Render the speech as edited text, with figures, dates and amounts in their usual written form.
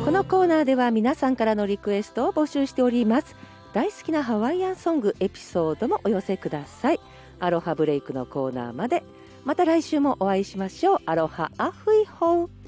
このコーナーでは皆さんからのリクエストを募集しております。大好きなハワイアンソングエピソードもお寄せください。アロハブレイクのコーナーまで。また来週もお会いしましょう。アロハアフイホー。